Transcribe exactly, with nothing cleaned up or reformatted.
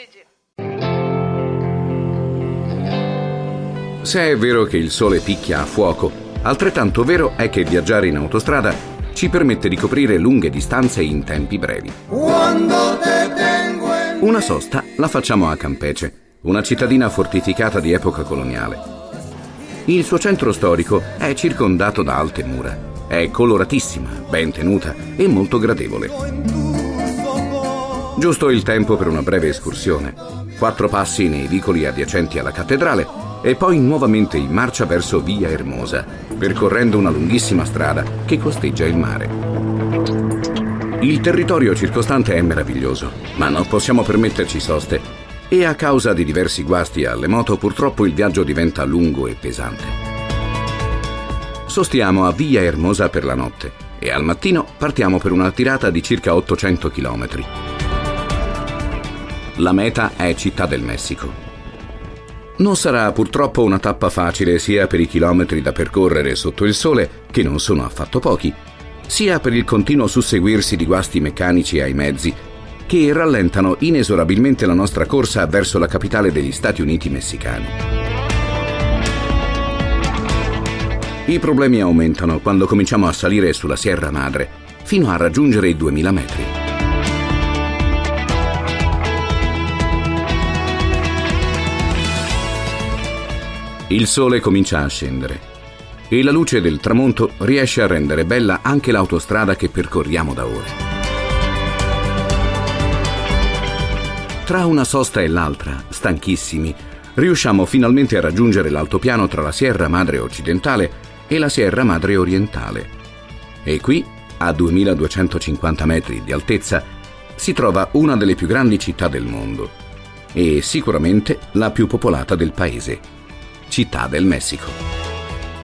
Luigi. Se è vero che il sole picchia a fuoco, altrettanto vero è che viaggiare in autostrada ci permette di coprire lunghe distanze in tempi brevi. Una sosta la facciamo a Campece, una cittadina fortificata di epoca coloniale. Il suo centro storico è circondato da alte mura. È coloratissima, ben tenuta e molto gradevole. Giusto il tempo per una breve escursione. Quattro passi nei vicoli adiacenti alla cattedrale e poi nuovamente in marcia verso Via Ermosa, percorrendo una lunghissima strada che costeggia il mare. Il territorio circostante è meraviglioso, ma non possiamo permetterci soste e a causa di diversi guasti alle moto purtroppo il viaggio diventa lungo e pesante. Sostiamo a Via Ermosa per la notte e al mattino partiamo per una tirata di circa ottocento chilometri. La meta è Città del Messico. Non sarà purtroppo una tappa facile sia per i chilometri da percorrere sotto il sole, che non sono affatto pochi, sia per il continuo susseguirsi di guasti meccanici ai mezzi che rallentano inesorabilmente la nostra corsa verso la capitale degli Stati Uniti messicani. I problemi aumentano quando cominciamo a salire sulla Sierra Madre, fino a raggiungere i duemila metri. Il sole comincia a scendere e la luce del tramonto riesce a rendere bella anche l'autostrada che percorriamo da ore. Tra una sosta e l'altra, stanchissimi, riusciamo finalmente a raggiungere l'altopiano tra la Sierra Madre occidentale e la Sierra Madre orientale. E qui, a duemiladuecentocinquanta metri di altezza, si trova una delle più grandi città del mondo e sicuramente la più popolata del paese. Città del Messico.